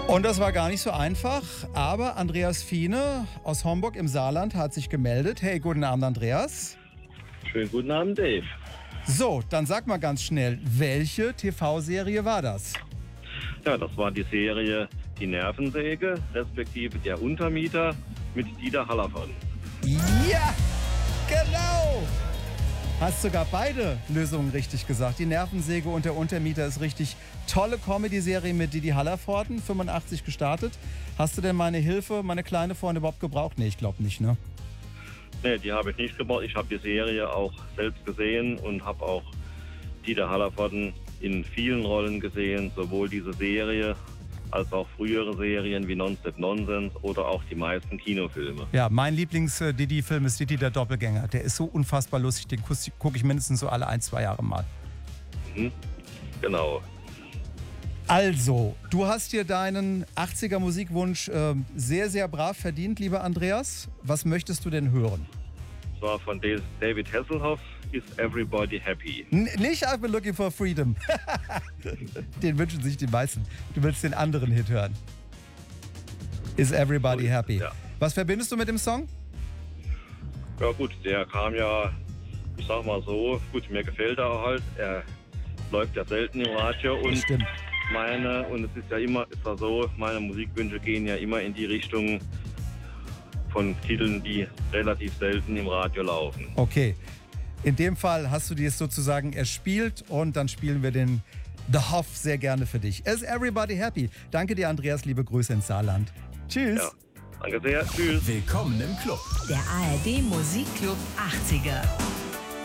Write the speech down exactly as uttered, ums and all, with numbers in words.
Und das war gar nicht so einfach, aber Andreas Fiene aus Homburg im Saarland hat sich gemeldet. Hey, guten Abend, Andreas. Schönen guten Abend, Dave. So, dann sag mal ganz schnell, welche T V-Serie war das? Ja, das war die Serie Die Nervensäge, respektive Der Untermieter mit Dieter Hallervorden. Ja, genau! Hast sogar beide Lösungen richtig gesagt. Die Nervensäge und der Untermieter ist richtig. Tolle Comedy-Serie mit Didi Hallervorden, fünfundachtzig gestartet. Hast du denn meine Hilfe, meine kleine Freunde überhaupt gebraucht? Nee, ich glaube nicht, ne? Nee, die habe ich nicht gebraucht. Ich habe die Serie auch selbst gesehen und habe auch Dieter Hallervorden in vielen Rollen gesehen. Sowohl diese Serie als auch frühere Serien wie Nonstop Nonsense oder auch die meisten Kinofilme. Ja, mein Lieblings-Didi-Film ist Didi der Doppelgänger. Der ist so unfassbar lustig, den gucke ich mindestens so alle ein, zwei Jahre mal. Mhm, genau. Also, du hast dir deinen achtziger-Musikwunsch äh, sehr, sehr brav verdient, lieber Andreas. Was möchtest du denn hören? Das war von David Hasselhoff, Is Everybody Happy? N- nicht I've been looking for freedom. Den wünschen sich die meisten. Du willst den anderen Hit hören. Is Everybody So ist Happy? es, ja. Was verbindest du mit dem Song? Ja gut, der kam ja, ich sag mal so, gut, mir gefällt er halt. Er läuft ja selten im Radio und Stimmt. meine, und es ist ja immer, ist ja so, meine Musikwünsche gehen ja immer in die Richtung von Titeln, die relativ selten im Radio laufen. Okay. In dem Fall hast du dir es sozusagen erspielt und dann spielen wir den The Hoff sehr gerne für dich. Is Everybody Happy? Danke dir, Andreas. Liebe Grüße ins Saarland. Tschüss. Ja, danke sehr. Tschüss. Willkommen im Club. Der A R D Musikclub achtziger.